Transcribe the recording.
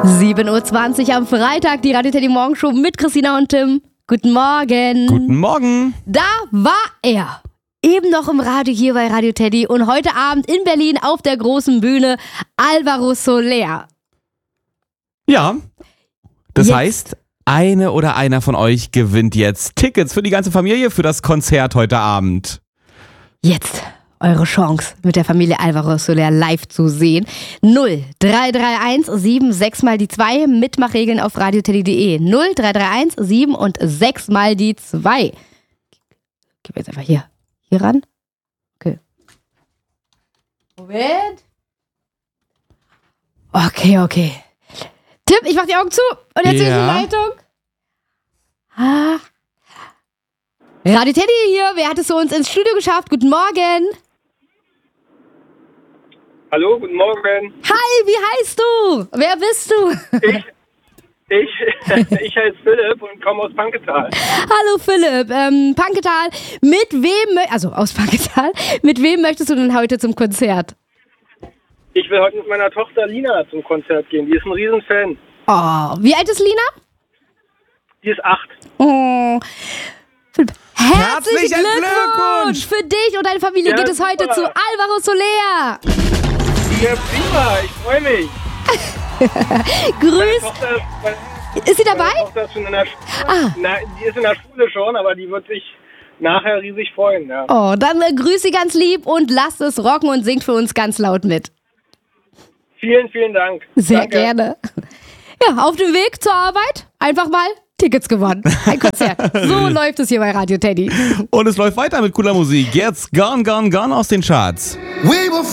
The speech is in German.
7.20 Uhr am Freitag, die Radio Teddy Morgenshow mit Christina und Tim. Guten Morgen. Guten Morgen. Da war er. Eben noch im Radio hier bei Radio Teddy und heute Abend in Berlin auf der großen Bühne Alvaro Soler. Ja, das Jetzt. heißt, eine oder einer von euch gewinnt jetzt Tickets für die ganze Familie für das Konzert heute Abend. Jetzt eure Chance, mit der Familie Alvaro Soler live zu sehen. 0331 76 mal die 2, Mitmachregeln auf radioteddy.de. 0331 7 und 6 mal die 2. Gehen wir jetzt einfach hier ran. Okay. Moment. Okay. Tim, ich mach die Augen zu und jetzt Ja. die Leitung. Radio Teddy hier, wer hat es zu uns ins Studio geschafft? Guten Morgen. Hallo, guten Morgen. Hi, wie heißt du? Wer bist du? Ich heiße Philipp und komme aus Panketal. Hallo Philipp, Panketal, aus Panketal, mit wem möchtest du denn heute zum Konzert? Ich will heute mit meiner Tochter Lina zum Konzert gehen. Die ist ein Riesenfan. Oh, wie alt ist Lina? Die ist 8. Oh, Philipp, herzlichen Herzlichen Glückwunsch! Für dich und deine Familie Ja, geht es heute super. zu Alvaro Soler. Ja, prima. Ich freue mich. Grüß. Ist sie dabei? Meine Tochter ist schon in der die ist in der Schule schon, aber die wird sich nachher riesig freuen. Ja. Oh, dann grüß sie ganz lieb und lasst es rocken und singt für uns ganz laut mit. Vielen, vielen Dank. Sehr Danke. gerne. Ja, auf dem Weg zur Arbeit einfach mal Tickets gewonnen. Ein Konzert. So läuft es hier bei Radio Teddy. Und es läuft weiter mit cooler Musik. Jetzt Gone, Gone, Gone aus den Charts. We were